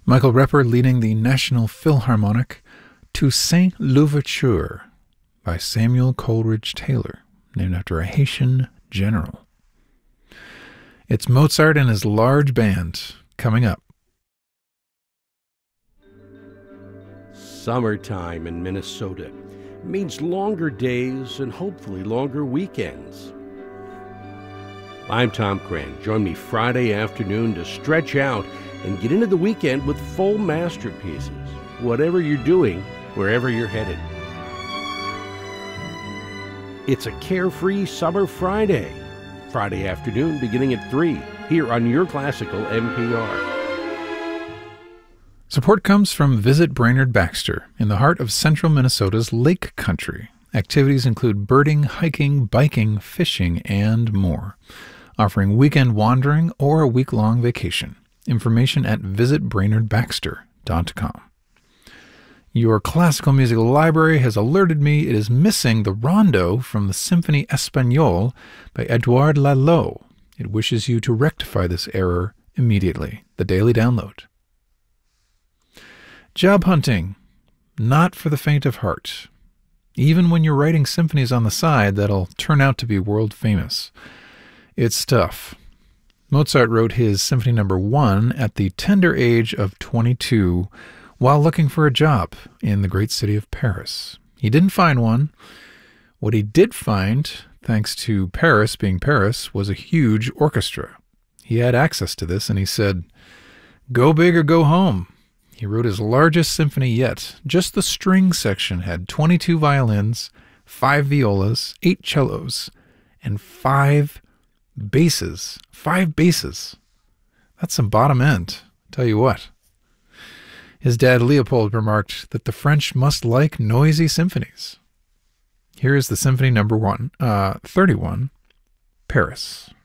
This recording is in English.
Michael Repper leading the National Philharmonic, Toussaint Louverture by Samuel Coleridge Taylor, named after a Haitian general. It's Mozart and his large band coming up. Summertime in Minnesota means longer days and hopefully longer weekends. I'm Tom Cran. Join me Friday afternoon to stretch out and get into the weekend with full masterpieces, whatever you're doing, wherever you're headed. It's a carefree summer Friday. Friday afternoon beginning at 3 here on your classical NPR. Support comes from Visit Brainerd Baxter in the heart of central Minnesota's Lake Country. Activities include birding, hiking, biking, fishing, and more. Offering weekend wandering or a week-long vacation. Information at visitbrainerdbaxter.com. Your classical music library has alerted me it is missing the rondo from the Symphonie Espagnole by Edouard Lalo. It wishes you to rectify this error immediately. The Daily Download. Job hunting. Not for the faint of heart. Even when you're writing symphonies on the side that'll turn out to be world famous. It's tough. Mozart wrote his Symphony No. 1 at the tender age of 22 while looking for a job in the great city of Paris. He didn't find one. What he did find, thanks to Paris being Paris, was a huge orchestra. He had access to this, and he said, "Go big or go home." He wrote his largest symphony yet. Just the string section had 22 violins, 5 violas, 8 cellos, and 5 basses. 5 basses. That's some bottom end, tell you what. His dad Leopold remarked that the French must like noisy symphonies. Here is the Symphony No. 31, Paris.